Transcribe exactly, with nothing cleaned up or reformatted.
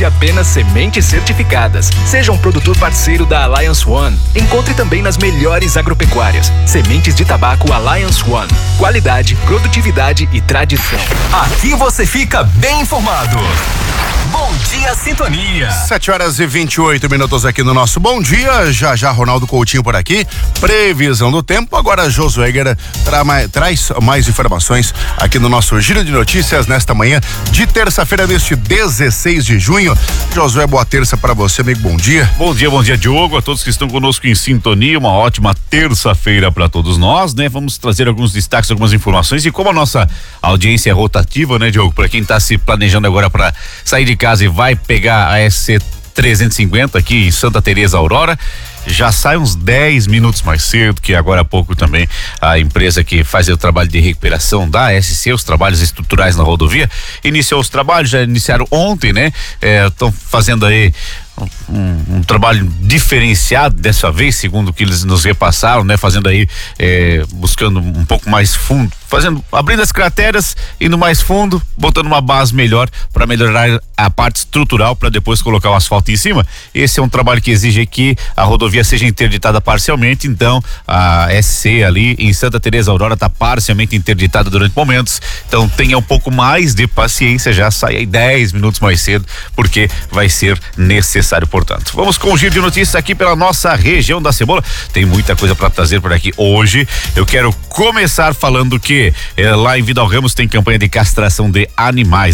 apenas sementes certificadas. Seja um produtor parceiro da Alliance One. Encontre também nas melhores agropecuárias. Sementes de tabaco Alliance One. Qualidade, produtividade e tradição. Aqui você fica bem informado. Bom Dia Sintonia. sete horas e vinte e oito minutos aqui no nosso Bom Dia. Já já Ronaldo Coutinho por aqui. Previsão do tempo. Agora Josué Guerra tra mais, traz mais informações aqui no nosso Giro de Notícias nesta manhã de terça-feira, neste dezesseis de junho. Josué, boa terça para você, amigo. Bom dia. Bom dia, bom dia, Diogo. A todos que estão conosco em sintonia. Uma ótima terça-feira para todos nós, né? Vamos trazer alguns destaques, algumas informações. E como a nossa audiência é rotativa, né, Diogo? Para quem está se planejando agora para sair de casa e vai pegar a S C trezentos e cinquenta aqui em Santa Teresa Aurora, já sai uns dez minutos mais cedo, que agora há pouco também a empresa que faz o trabalho de recuperação da S C, os trabalhos estruturais na rodovia, iniciou os trabalhos, já iniciaram ontem, né? Estão fazendo aí Um, um trabalho diferenciado dessa vez, segundo o que eles nos repassaram, né? Fazendo aí, é, buscando um pouco mais fundo, fazendo, abrindo as crateras, indo mais fundo, botando uma base melhor para melhorar a parte estrutural para depois colocar o asfalto em cima. Esse é um trabalho que exige que a rodovia seja interditada parcialmente, então a S C ali em Santa Teresa Aurora está parcialmente interditada durante momentos, então tenha um pouco mais de paciência, já sai aí dez minutos mais cedo, porque vai ser necessário. Portanto, vamos com o giro de notícias aqui pela nossa região da Cebola. Tem muita coisa para trazer por aqui hoje. Eu quero começar falando que eh, lá em Vidal Ramos tem campanha de castração de animais.